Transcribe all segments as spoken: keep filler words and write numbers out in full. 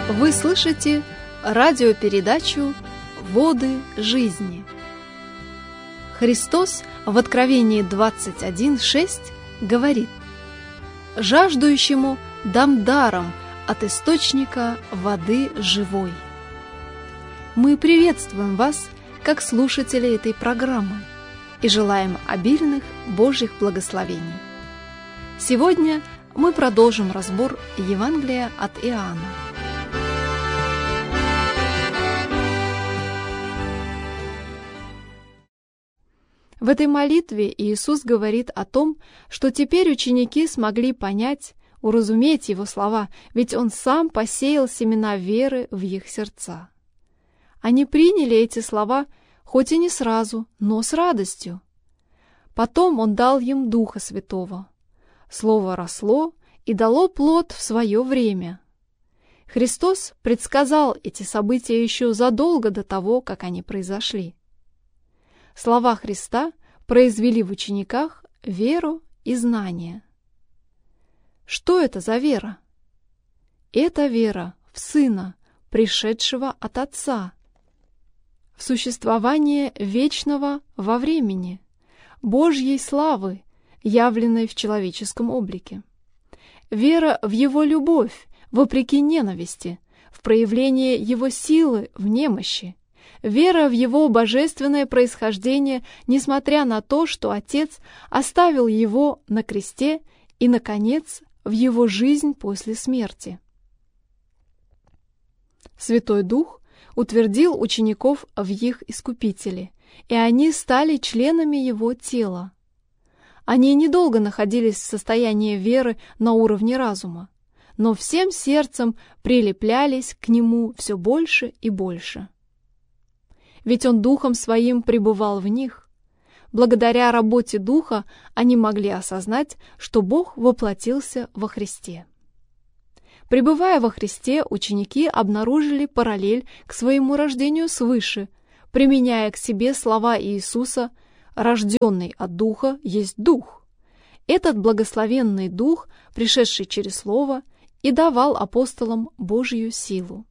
Вы слышите радиопередачу «Воды жизни». Христос в Откровении двадцать один шесть говорит: «Жаждущему дам даром от источника воды живой». Мы приветствуем вас, как слушатели этой программы, и желаем обильных Божьих благословений. Сегодня мы продолжим разбор Евангелия от Иоанна. В этой молитве Иисус говорит о том, что теперь ученики смогли понять, уразуметь Его слова, ведь Он Сам посеял семена веры в их сердца. Они приняли эти слова, хоть и не сразу, но с радостью. Потом Он дал им Духа Святого. Слово росло и дало плод в свое время. Христос предсказал эти события еще задолго до того, как они произошли. Слова Христа произвели в учениках веру и знание. Что это за вера? Это вера в Сына, пришедшего от Отца, в существование вечного во времени, Божьей славы, явленной в человеческом облике. Вера в Его любовь, вопреки ненависти, в проявление Его силы в немощи, вера в Его божественное происхождение, несмотря на то, что Отец оставил Его на кресте, и, наконец, в Его жизнь после смерти. Святой Дух утвердил учеников в их Искупителе, и они стали членами Его тела. Они недолго находились в состоянии веры на уровне разума, но всем сердцем прилеплялись к Нему все больше и больше. Ведь Он Духом Своим пребывал в них. Благодаря работе Духа они могли осознать, что Бог воплотился во Христе. Пребывая во Христе, ученики обнаружили параллель к своему рождению свыше, применяя к себе слова Иисуса: «Рожденный от Духа есть Дух». Этот благословенный Дух, пришедший через Слово, и давал апостолам Божью силу.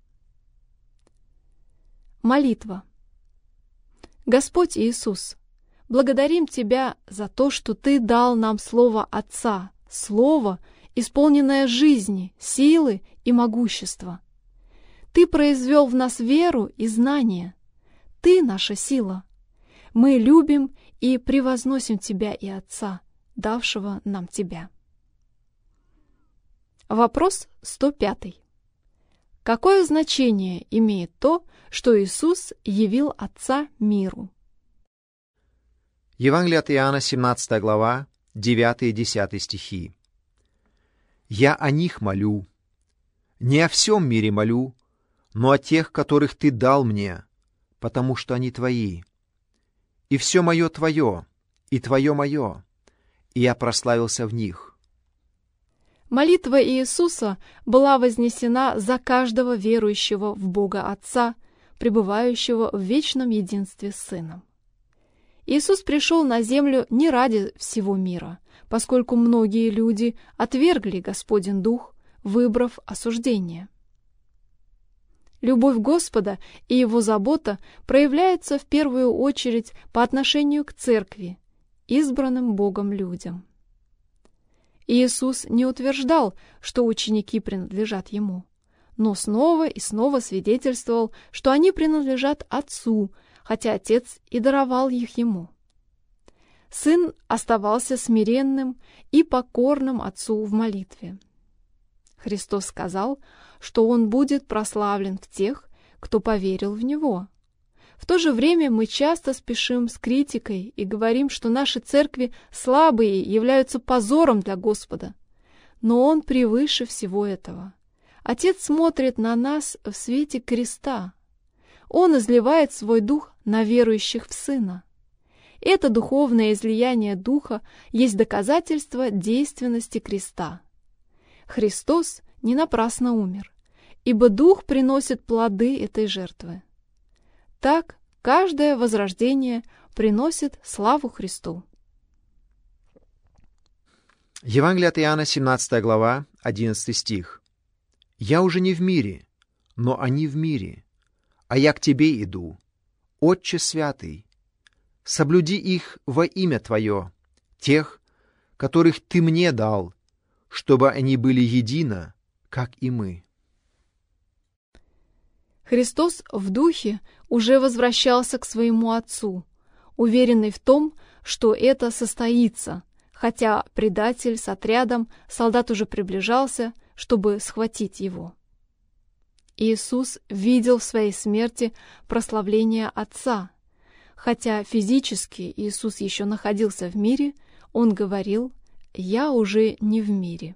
Молитва. Господь Иисус, благодарим Тебя за то, что Ты дал нам Слово Отца, Слово, исполненное жизни, силы и могущества. Ты произвел в нас веру и знание. Ты наша сила. Мы любим и превозносим Тебя и Отца, давшего нам Тебя. Вопрос сто пятый. Какое значение имеет то, что Иисус явил Отца миру? Евангелие от Иоанна, семнадцатая глава, девятый и десятый стихи. «Я о них молю, не о всем мире молю, но о тех, которых Ты дал мне, потому что они Твои. И все мое Твое, и Твое мое, и я прославился в них». Молитва Иисуса была вознесена за каждого верующего в Бога Отца, пребывающего в вечном единстве с Сыном. Иисус пришел на землю не ради всего мира, поскольку многие люди отвергли Господень Дух, выбрав осуждение. Любовь Господа и Его забота проявляются в первую очередь по отношению к Церкви, избранным Богом людям. Иисус не утверждал, что ученики принадлежат Ему, но снова и снова свидетельствовал, что они принадлежат Отцу, хотя Отец и даровал их Ему. Сын оставался смиренным и покорным Отцу в молитве. Христос сказал, что Он будет прославлен в тех, кто поверил в Него. В то же время мы часто спешим с критикой и говорим, что наши церкви слабые являются позором для Господа. Но Он превыше всего этого. Отец смотрит на нас в свете креста. Он изливает свой дух на верующих в Сына. Это духовное излияние Духа есть доказательство действенности креста. Христос не напрасно умер, ибо Дух приносит плоды этой жертвы. Так каждое возрождение приносит славу Христу. Евангелие от Иоанна, семнадцатая глава, одиннадцатый стих. «Я уже не в мире, но они в мире, а я к Тебе иду. Отче святый, соблюди их во имя Твое, тех, которых Ты мне дал, чтобы они были едино, как и мы». Христос в духе уже возвращался к своему Отцу, уверенный в том, что это состоится, хотя предатель с отрядом солдат уже приближался, чтобы схватить его. Иисус видел в своей смерти прославление Отца. Хотя физически Иисус еще находился в мире, Он говорил: «Я уже не в мире».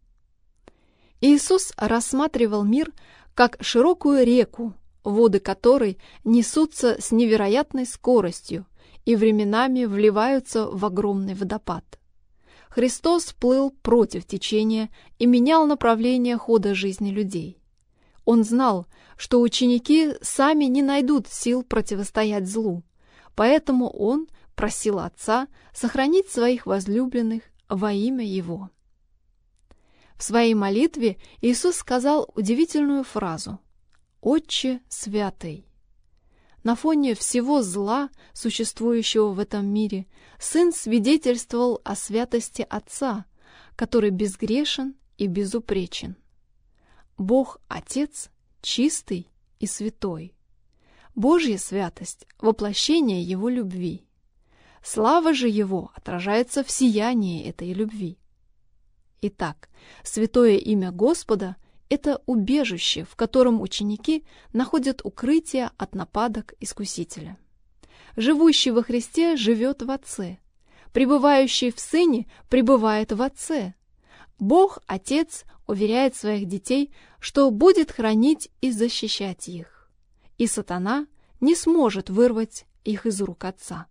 Иисус рассматривал мир как широкую реку, воды которой несутся с невероятной скоростью и временами вливаются в огромный водопад. Христос плыл против течения и менял направление хода жизни людей. Он знал, что ученики сами не найдут сил противостоять злу, поэтому Он просил Отца сохранить своих возлюбленных во имя Его. В своей молитве Иисус сказал удивительную фразу: «Отче святый». На фоне всего зла, существующего в этом мире, Сын свидетельствовал о святости Отца, который безгрешен и безупречен. Бог Отец чистый и святой. Божья святость — воплощение Его любви. Слава же Его отражается в сиянии этой любви. Итак, святое имя Господа — это убежище, в котором ученики находят укрытие от нападок Искусителя. Живущий во Христе живет в Отце. Пребывающий в Сыне пребывает в Отце. Бог, Отец, уверяет своих детей, что будет хранить и защищать их, и сатана не сможет вырвать их из рук Отца.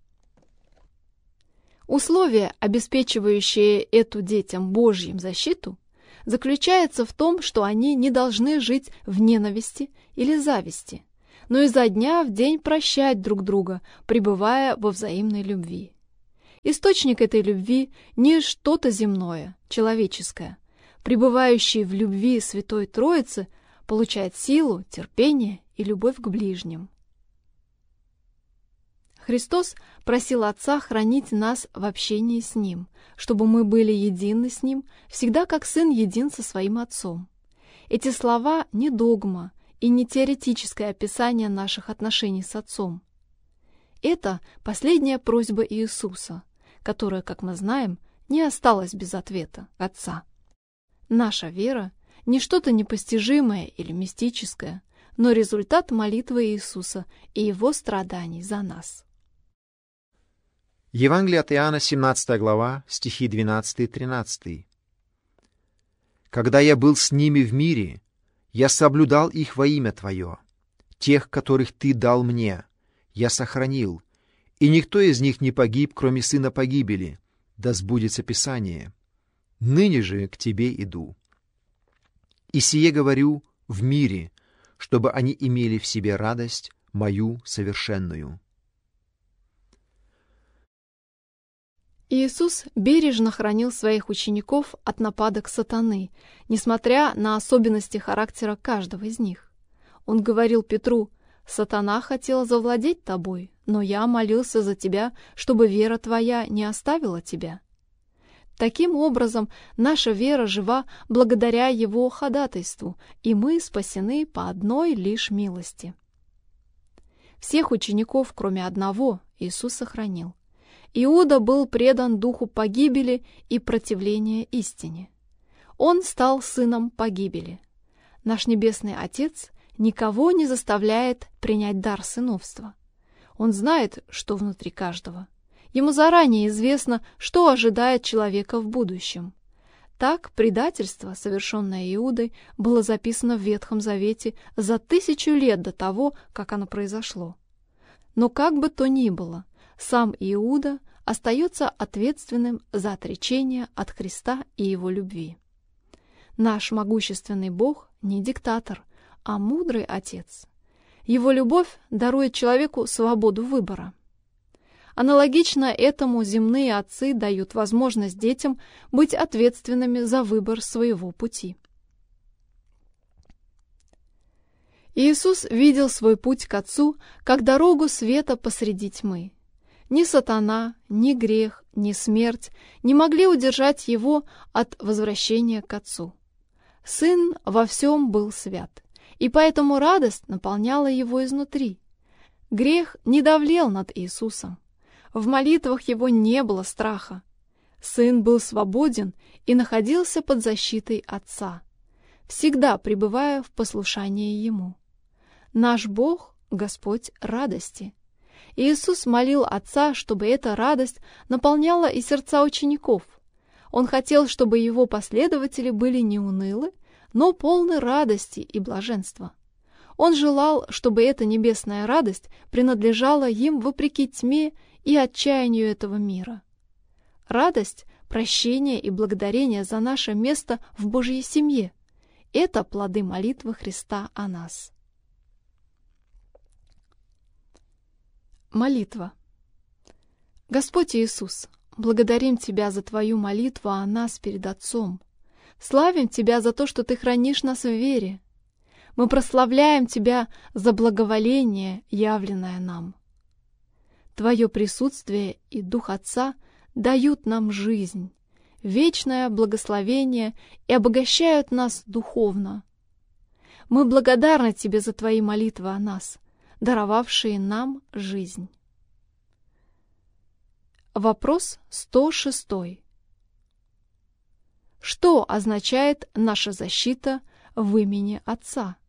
Условие, обеспечивающее эту детям Божьим защиту, заключается в том, что они не должны жить в ненависти или зависти, но изо дня в день прощать друг друга, пребывая во взаимной любви. Источник этой любви не что-то земное, человеческое. Пребывающий в любви Святой Троицы получает силу, терпение и любовь к ближним. Христос просил Отца хранить нас в общении с Ним, чтобы мы были едины с Ним, всегда как Сын един со Своим Отцом. Эти слова не догма и не теоретическое описание наших отношений с Отцом. Это последняя просьба Иисуса, которая, как мы знаем, не осталась без ответа Отца. Наша вера — не что-то непостижимое или мистическое, но результат молитвы Иисуса и Его страданий за нас. Евангелие от Иоанна, семнадцатая глава, стихи двенадцатый и тринадцатый. «Когда я был с ними в мире, я соблюдал их во имя Твое. Тех, которых Ты дал мне, я сохранил, и никто из них не погиб, кроме сына погибели, да сбудется Писание. Ныне же к Тебе иду. И сие говорю в мире, чтобы они имели в себе радость мою совершенную». Иисус бережно хранил своих учеников от нападок сатаны, несмотря на особенности характера каждого из них. Он говорил Петру: «Сатана хотел завладеть тобой, но я молился за тебя, чтобы вера твоя не оставила тебя». Таким образом, наша вера жива благодаря Его ходатайству, и мы спасены по одной лишь милости. Всех учеников, кроме одного, Иисус сохранил. Иуда был предан духу погибели и противления истине. Он стал сыном погибели. Наш Небесный Отец никого не заставляет принять дар сыновства. Он знает, что внутри каждого. Ему заранее известно, что ожидает человека в будущем. Так предательство, совершенное Иудой, было записано в Ветхом Завете за тысячу лет до того, как оно произошло. Но как бы то ни было, сам Иуда остается ответственным за отречение от Христа и Его любви. Наш могущественный Бог не диктатор, а мудрый Отец. Его любовь дарует человеку свободу выбора. Аналогично этому земные отцы дают возможность детям быть ответственными за выбор своего пути. Иисус видел свой путь к Отцу как дорогу света посреди тьмы. Ни сатана, ни грех, ни смерть не могли удержать его от возвращения к Отцу. Сын во всем был свят, и поэтому радость наполняла его изнутри. Грех не давлел над Иисусом. В молитвах его не было страха. Сын был свободен и находился под защитой Отца, всегда пребывая в послушании Ему. Наш Бог — Господь радости. Иисус молил Отца, чтобы эта радость наполняла и сердца учеников. Он хотел, чтобы Его последователи были не унылы, но полны радости и блаженства. Он желал, чтобы эта небесная радость принадлежала им вопреки тьме и отчаянию этого мира. Радость, прощение и благодарение за наше место в Божьей семье — это плоды молитвы Христа о нас. Молитва. Господь Иисус, благодарим Тебя за Твою молитву о нас перед Отцом. Славим Тебя за то, что Ты хранишь нас в вере. Мы прославляем Тебя за благоволение, явленное нам. Твое присутствие и Дух Отца дают нам жизнь, вечное благословение и обогащают нас духовно. Мы благодарны Тебе за Твои молитвы о нас, даровавшие нам жизнь. Вопрос сто шесть. Что означает наша защита в имени Отца?